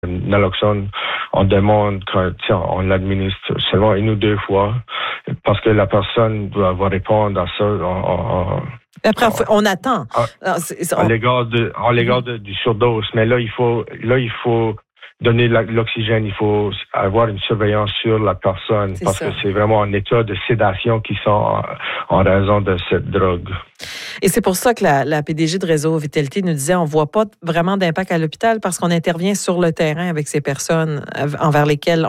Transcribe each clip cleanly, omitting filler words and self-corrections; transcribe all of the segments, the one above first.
naloxone, on demande on l'administre seulement 1 ou 2 fois parce que la personne doit répondre à ça Après, on attend. À l'égard du surdose. Mais là, il faut donner l'oxygène, il faut avoir une surveillance sur la personne parce que c'est vraiment un état de sédation qui sont en raison de cette drogue. Et c'est pour ça que la PDG de Réseau Vitalité nous disait on voit pas vraiment d'impact à l'hôpital parce qu'on intervient sur le terrain avec ces personnes envers lesquelles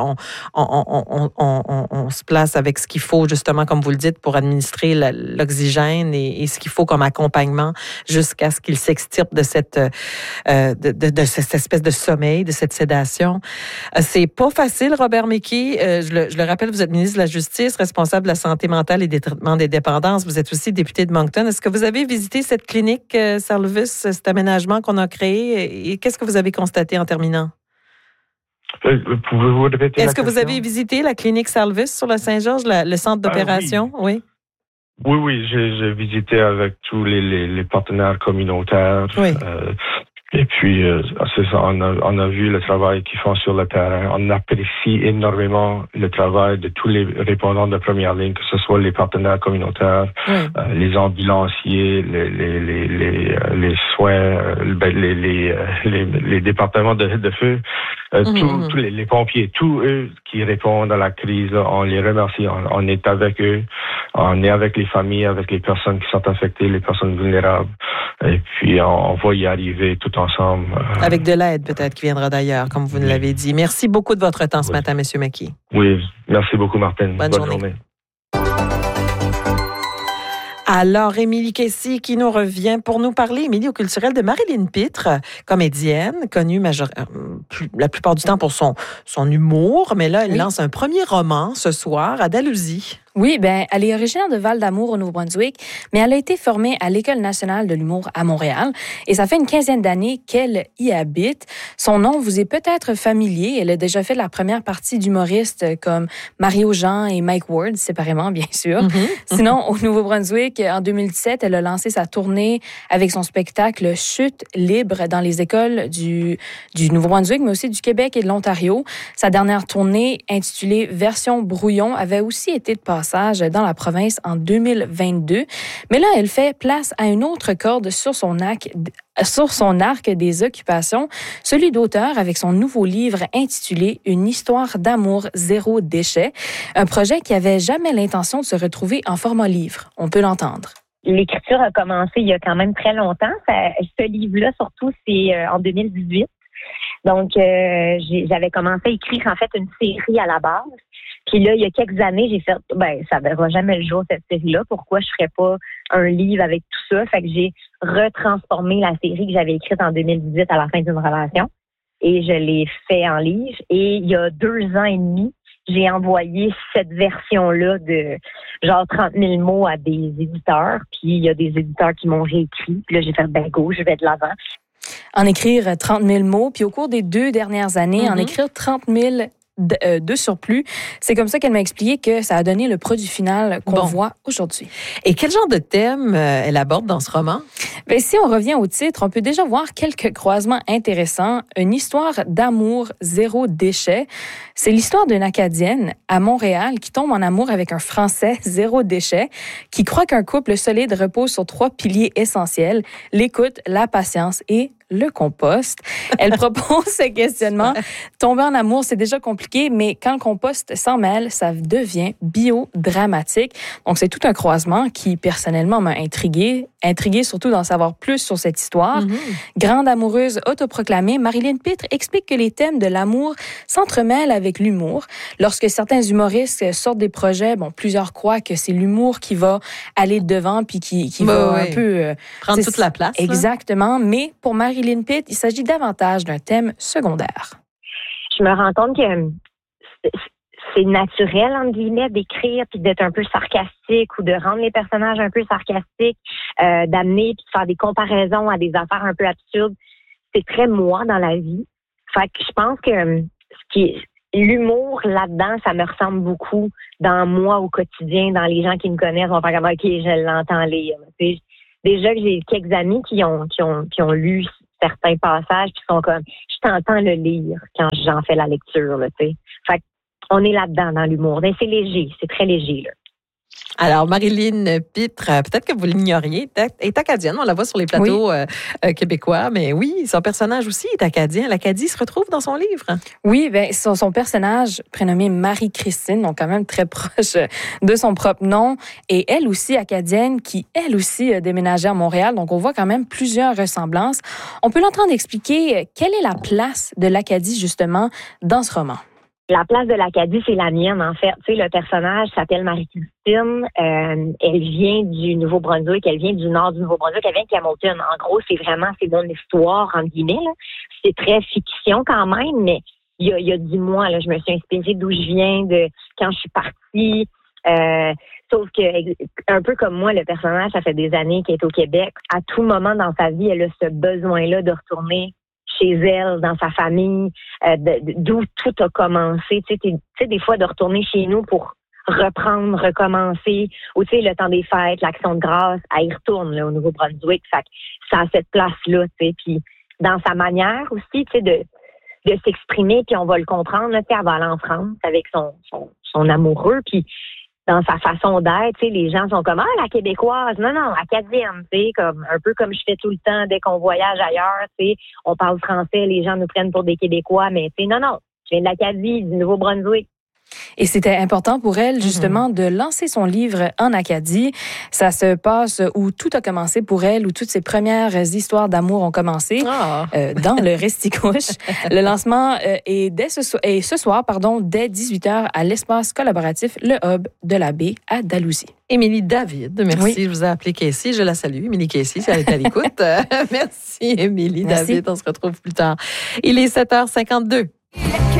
on se place avec ce qu'il faut, justement, comme vous le dites, pour administrer l'oxygène et ce qu'il faut comme accompagnement jusqu'à ce qu'ils s'extirpent de cette espèce de sommeil, de cette sédation. C'est pas facile, Robert McKee. Je le rappelle, vous êtes ministre de la Justice, responsable de la santé mentale et des traitements des dépendances. Vous êtes aussi député de Moncton. Est-ce que vous avez visité cette clinique Salvus, cet aménagement qu'on a créé? Et qu'est-ce que vous avez constaté en terminant? Pouvez-vous répéter Est-ce que vous avez visité la clinique Salvus sur le Saint-Georges, le centre d'opération? Oui. Oui, j'ai visité avec tous les partenaires communautaires. Oui. Et puis, c'est ça, on a vu le travail qu'ils font sur le terrain. On apprécie énormément le travail de tous les répondants de première ligne, que ce soit les partenaires communautaires, les ambulanciers, les soins, les départements de feu, tous les pompiers, tous eux qui répondent à la crise, là, on les remercie. On est avec eux, on est avec les familles, avec les personnes qui sont affectées, les personnes vulnérables. Et puis, on va y arriver tout ensemble. Avec de l'aide, peut-être, qui viendra d'ailleurs, comme vous nous l'avez dit. Merci beaucoup de votre temps ce matin, M. McKee. Oui, merci beaucoup, Martine. Bonne journée. Alors, Émilie Kessy qui nous revient pour nous parler, Émilie, au culturel de Marilyn Pitre, comédienne, connue la plupart du temps pour son humour, mais là, elle lance un premier roman ce soir à Dalhousie. Oui, elle est originaire de Val-d'Amour au Nouveau-Brunswick, mais elle a été formée à l'École nationale de l'humour à Montréal et ça fait une 15aine d'années qu'elle y habite. Son nom vous est peut-être familier. Elle a déjà fait la première partie d'humoristes comme Mario Jean et Mike Ward, séparément, bien sûr. Sinon, au Nouveau-Brunswick, en 2017, elle a lancé sa tournée avec son spectacle Chute libre dans les écoles du Nouveau-Brunswick, mais aussi du Québec et de l'Ontario. Sa dernière tournée, intitulée Version brouillon, avait aussi été de passage dans la province en 2022. Mais là, elle fait place à une autre corde sur son arc des occupations, celui d'auteur avec son nouveau livre intitulé Une histoire d'amour zéro déchet, un projet qui avait jamais l'intention de se retrouver en format livre. On peut l'entendre. L'écriture a commencé il y a quand même très longtemps. Ce livre-là, surtout, c'est en 2018. Donc, j'avais commencé à écrire, en fait, une série à la base. Puis là, il y a quelques années, j'ai fait, ça verra jamais le jour, cette série-là. Pourquoi je ferais pas un livre avec tout ça? Fait que j'ai retransformé la série que j'avais écrite en 2018 à la fin d'une relation. Et je l'ai fait en livre. Et il y a 2 ans et demi, j'ai envoyé cette version-là de genre 30 000 mots à des éditeurs. Puis il y a des éditeurs qui m'ont réécrit. Puis là, j'ai fait, go, je vais de l'avant. En écrire 30 000 mots, puis au cours des 2 dernières années, en écrire 30 000 de surplus. C'est comme ça qu'elle m'a expliqué que ça a donné le produit final qu'on voit aujourd'hui. Et quel genre de thème elle aborde dans ce roman? Si on revient au titre, on peut déjà voir quelques croisements intéressants. Une histoire d'amour zéro déchet. C'est l'histoire d'une Acadienne à Montréal qui tombe en amour avec un Français zéro déchet, qui croit qu'un couple solide repose sur 3 piliers essentiels: l'écoute, la patience et le compost. Elle propose ce questionnement. Tomber en amour, c'est déjà compliqué, mais quand le compost s'en mêle, ça devient biodramatique. Donc, c'est tout un croisement qui, personnellement, m'a intriguée surtout d'en savoir plus sur cette histoire. Grande amoureuse autoproclamée, Marilyn Pitre explique que les thèmes de l'amour s'entremêlent avec l'humour. Lorsque certains humoristes sortent des projets, plusieurs croient que c'est l'humour qui va aller devant puis qui va un peu... prendre toute la place. Exactement. Mais pour Marilyn Pitre, il s'agit davantage d'un thème secondaire. Je me rends compte que c'est naturel, entre guillemets, d'écrire puis d'être un peu sarcastique ou de rendre les personnages un peu sarcastiques, d'amener puis de faire des comparaisons à des affaires un peu absurdes. C'est très moi dans la vie. Fait que je pense que l'humour là-dedans, ça me ressemble beaucoup dans moi au quotidien, dans les gens qui me connaissent, vont faire comme OK, je l'entends lire. Déjà que j'ai quelques amis qui ont lu certains passages, puis sont comme, je t'entends le lire quand j'en fais la lecture, là, tu sais. Fait qu'on est là-dedans dans l'humour. Mais c'est léger, c'est très léger, là. Alors, Marilyn Pitre, peut-être que vous l'ignoriez, est acadienne. On la voit sur les plateaux québécois, mais oui, son personnage aussi est acadien. L'Acadie se retrouve dans son livre. Oui, bien, son personnage, prénommé Marie-Christine, donc quand même très proche de son propre nom, et elle aussi acadienne, qui elle aussi déménageait à Montréal. Donc, on voit quand même plusieurs ressemblances. On peut l'entendre expliquer quelle est la place de l'Acadie, justement, dans ce roman. La place de l'Acadie, c'est la mienne, en fait. Tu sais, le personnage s'appelle Marie-Christine. Elle vient du Nouveau-Brunswick, elle vient du nord du Nouveau-Brunswick, elle vient de Campbellton. En gros, c'est mon histoire, entre guillemets, là. C'est très fiction quand même, mais il y a 10 mois, là, je me suis inspirée d'où je viens, de quand je suis partie. Sauf que, un peu comme moi, le personnage, ça fait des années qu'il est au Québec. À tout moment dans sa vie, elle a ce besoin-là de retourner chez elle, dans sa famille, d'où tout a commencé. Tu sais, des fois, de retourner chez nous pour reprendre, recommencer, ou tu sais, le temps des fêtes, l'Action de grâce, elle y retourne là, au Nouveau-Brunswick. Fait que ça a cette place-là, tu sais. Puis dans sa manière aussi, tu sais, de s'exprimer, puis on va le comprendre, là, tu sais, elle va aller en France avec son amoureux, puis dans sa façon d'être, tu sais, les gens sont comme, ah, la québécoise. Non, acadienne, tu sais, comme, un peu comme je fais tout le temps dès qu'on voyage ailleurs, tu sais, on parle français, les gens nous prennent pour des Québécois, mais tu sais, non, je viens de l'Acadie, du Nouveau-Brunswick. Et c'était important pour elle, justement, de lancer son livre en Acadie. Ça se passe où tout a commencé pour elle, où toutes ses premières histoires d'amour ont commencé, dans le Resticouche. Le lancement est ce soir, dès 18h à l'espace collaboratif Le Hub de la Baie à Dalhousie. Émilie David, merci. Oui. Je vous ai appelé Casey. Je la salue. Émilie Casey, si elle est à l'écoute. Merci, Émilie David. On se retrouve plus tard. Il est 7h52.